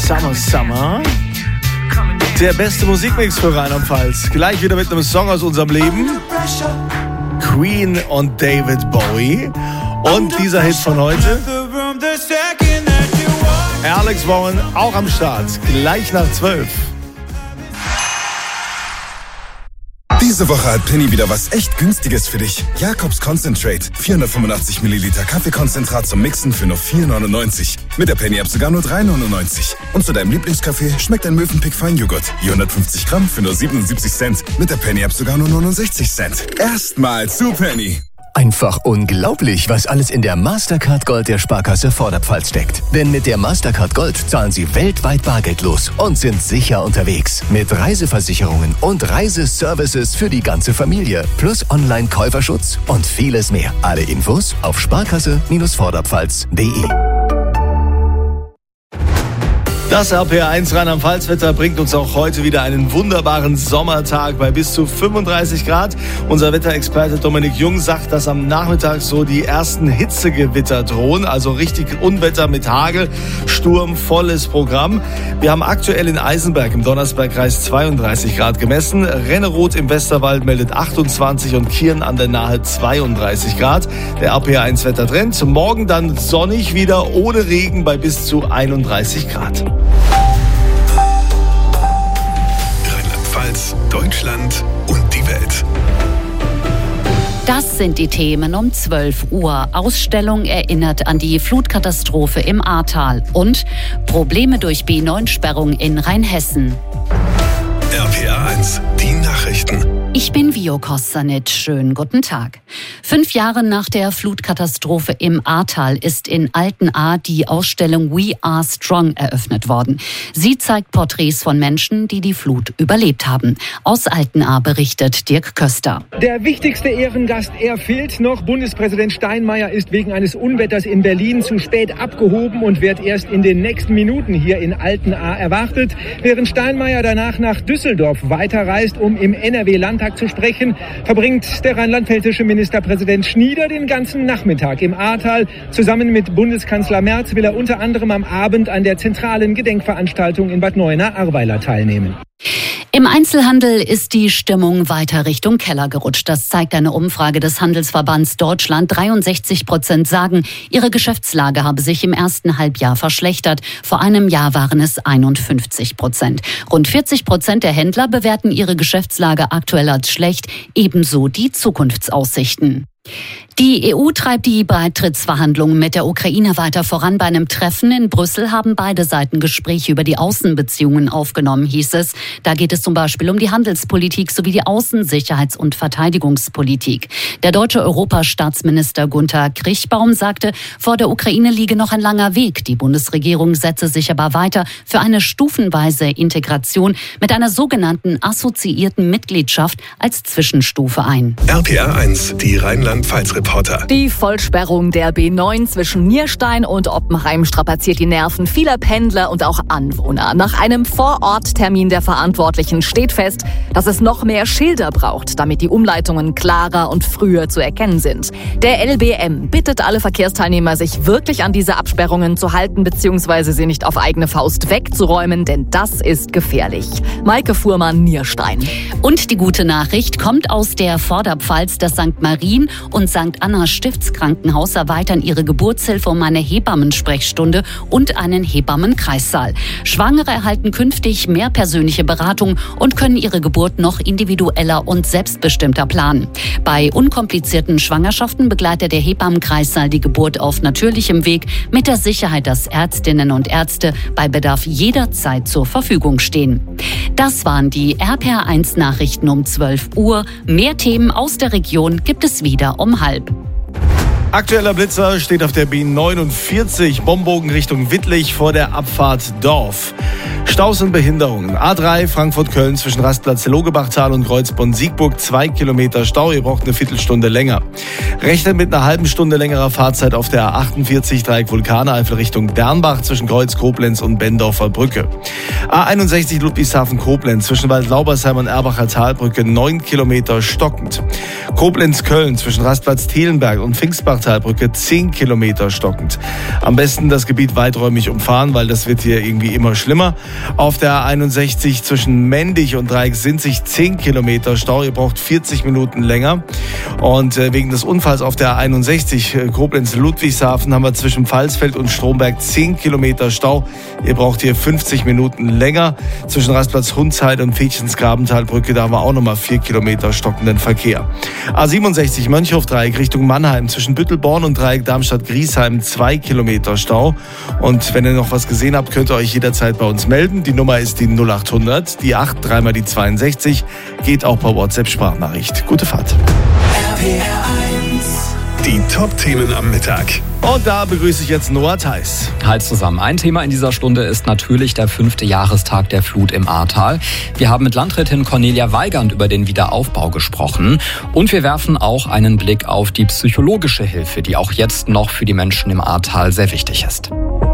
Summer, Summer. Der beste Musikmix für Rheinland-Pfalz. Gleich wieder mit einem Song aus unserem Leben. Queen und David Bowie. Und dieser Hit von heute. Alex Warren auch am Start. Gleich nach 12. Diese Woche hat Penny wieder was echt Günstiges für dich. Jacobs Concentrate. 485 Milliliter Kaffeekonzentrat zum Mixen für nur 4,99. Mit der Penny-App sogar nur 3,99. Und zu deinem Lieblingskaffee schmeckt ein Mövenpick Feinjoghurt. 450 Gramm für nur 77 Cent. Mit der Penny-App sogar nur 69 Cent. Erstmal zu Penny. Einfach unglaublich, was alles in der Mastercard Gold der Sparkasse Vorderpfalz steckt. Denn mit der Mastercard Gold zahlen Sie weltweit bargeldlos und sind sicher unterwegs. Mit Reiseversicherungen und Reiseservices für die ganze Familie. Plus Online-Käuferschutz und vieles mehr. Alle Infos auf sparkasse-vorderpfalz.de. Das RPR1 Rheinland-Pfalz-Wetter bringt uns auch heute wieder einen wunderbaren Sommertag bei bis zu 35 Grad. Unser Wetterexperte Dominik Jung sagt, dass am Nachmittag so die ersten Hitzegewitter drohen. Also richtig Unwetter mit Hagel, Sturm, volles Programm. Wir haben aktuell in Eisenberg im Donnersbergkreis 32 Grad gemessen. Renneroth im Westerwald meldet 28 und Kirn an der Nahe 32 Grad. Der RPR1 Wettertrend. Morgen dann sonnig wieder, ohne Regen bei bis zu 31 Grad. Rheinland-Pfalz, Deutschland und die Welt. Das sind die Themen um 12 Uhr. Ausstellung erinnert an die Flutkatastrophe im Ahrtal und Probleme durch B9-Sperrung in Rheinhessen. RPR1, die Nachrichten. Ich bin Vio Kostanic. Schönen guten Tag. 5 Jahre nach der Flutkatastrophe im Ahrtal ist in Altenahr die Ausstellung We Are Strong eröffnet worden. Sie zeigt Porträts von Menschen, die die Flut überlebt haben. Aus Altenahr berichtet Dirk Köster. Der wichtigste Ehrengast, er fehlt noch. Bundespräsident Steinmeier ist wegen eines Unwetters in Berlin zu spät abgehoben und wird erst in den nächsten Minuten hier in Altenahr erwartet. Während Steinmeier danach nach Düsseldorf weiterreist, um im NRW-Landtag zu sprechen, verbringt der rheinland-pfälzische Ministerpräsident Schnieder den ganzen Nachmittag im Ahrtal. Zusammen mit Bundeskanzler Merz will er unter anderem am Abend an der zentralen Gedenkveranstaltung in Bad Neuenahr-Ahrweiler teilnehmen. Im Einzelhandel ist die Stimmung weiter Richtung Keller gerutscht. Das zeigt eine Umfrage des Handelsverbands Deutschland. 63% sagen, ihre Geschäftslage habe sich im ersten Halbjahr verschlechtert. Vor einem Jahr waren es 51%. Rund 40% der Händler bewerten ihre Geschäftslage aktuell als schlecht, ebenso die Zukunftsaussichten. Die EU treibt die Beitrittsverhandlungen mit der Ukraine weiter voran. Bei einem Treffen in Brüssel haben beide Seiten Gespräche über die Außenbeziehungen aufgenommen, hieß es. Da geht es zum Beispiel um die Handelspolitik sowie die Außen-, Sicherheits- und Verteidigungspolitik. Der deutsche Europastaatsminister Gunther Kriechbaum sagte, vor der Ukraine liege noch ein langer Weg. Die Bundesregierung setze sich aber weiter für eine stufenweise Integration mit einer sogenannten assoziierten Mitgliedschaft als Zwischenstufe ein. RPR1, die Rheinland-Pfalz-Reporter. Die Vollsperrung der B9 zwischen Nierstein und Oppenheim strapaziert die Nerven vieler Pendler und auch Anwohner. Nach einem Vororttermin der Verantwortlichen steht fest, dass es noch mehr Schilder braucht, damit die Umleitungen klarer und früher zu erkennen sind. Der LBM bittet alle Verkehrsteilnehmer, sich wirklich an diese Absperrungen zu halten bzw. sie nicht auf eigene Faust wegzuräumen, denn das ist gefährlich. Maike Fuhrmann, Nierstein. Und die gute Nachricht kommt aus der Vorderpfalz. Das St. Marien und St. Anna Stiftskrankenhaus erweitern ihre Geburtshilfe um eine Hebammensprechstunde und einen Hebammenkreissaal. Schwangere erhalten künftig mehr persönliche Beratung und können ihre Geburt noch individueller und selbstbestimmter planen. Bei unkomplizierten Schwangerschaften begleitet der Hebammenkreissaal die Geburt auf natürlichem Weg mit der Sicherheit, dass Ärztinnen und Ärzte bei Bedarf jederzeit zur Verfügung stehen. Das waren die RPR1 Nachrichten um 12 Uhr. Mehr Themen aus der Region gibt es wieder um 12:30. Aktueller Blitzer steht auf der B49, Bombogen Richtung Wittlich vor der Abfahrt Dorf. Staus und Behinderungen. A3 Frankfurt-Köln zwischen Rastplatz Logebachtal und Kreuzbonn-Siegburg 2 Kilometer Stau. Ihr braucht eine Viertelstunde länger. Rechnet mit einer halben Stunde längerer Fahrzeit auf der A48 Dreieck Vulkaneifel Richtung Dernbach zwischen Kreuz Koblenz und Bendorfer Brücke. A61 Ludwigshafen-Koblenz zwischen Waldlaubersheim und Erbacher Talbrücke 9 Kilometer stockend. Koblenz-Köln zwischen Rastplatz Thielenberg und Pfingstbachtalbrücke 10 Kilometer stockend. Am besten das Gebiet weiträumig umfahren, weil das wird hier irgendwie immer schlimmer. Auf der A61 zwischen Mendig und Dreieck Sinzig 10 Kilometer Stau. Ihr braucht 40 Minuten länger. Und wegen des Unfalls auf der A61 Koblenz-Ludwigshafen haben wir zwischen Pfalzfeld und Stromberg 10 Kilometer Stau. Ihr braucht hier 50 Minuten länger. Zwischen Rastplatz Hundsheide und Fädchensgrabentalbrücke, da haben wir auch nochmal 4 Kilometer stockenden Verkehr. A67 Mönchhof-Dreieck Richtung Mannheim zwischen Büttelborn und Dreieck Darmstadt-Griesheim 2 Kilometer Stau. Und wenn ihr noch was gesehen habt, könnt ihr euch jederzeit bei uns melden. Die Nummer ist die 0800, die 8, dreimal die 62. Geht auch per WhatsApp-Sprachnachricht. Gute Fahrt. Die Top-Themen am Mittag. Und da begrüße ich jetzt Noah Theis. Halt zusammen. Ein Thema in dieser Stunde ist natürlich der 5. Jahrestag der Flut im Ahrtal. Wir haben mit Landrätin Cornelia Weigand über den Wiederaufbau gesprochen. Und wir werfen auch einen Blick auf die psychologische Hilfe, die auch jetzt noch für die Menschen im Ahrtal sehr wichtig ist.